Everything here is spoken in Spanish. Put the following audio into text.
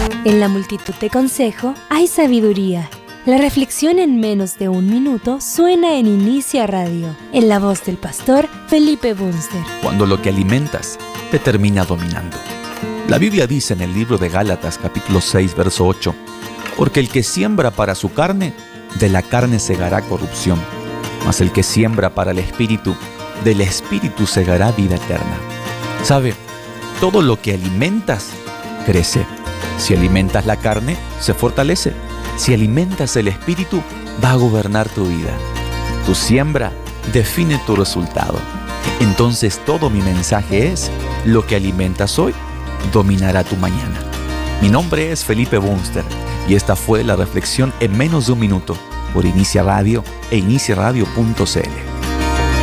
En la multitud de consejo hay sabiduría. La reflexión en menos de un minuto suena en Inicia Radio, en la voz del pastor Felipe Bunster. Cuando lo que alimentas te termina dominando. La Biblia dice en el libro de Gálatas, capítulo 6, verso 8, porque el que siembra para su carne, de la carne segará corrupción, mas el que siembra para el Espíritu, del Espíritu segará vida eterna. ¿Sabe? Todo lo que alimentas crece. Si alimentas la carne, se fortalece. Si alimentas el Espíritu, va a gobernar tu vida. Tu siembra define tu resultado. Entonces todo mi mensaje es: lo que alimentas hoy dominará tu mañana. Mi nombre es Felipe Bunster y esta fue la reflexión en menos de un minuto por Inicia Radio e iniciaradio.cl.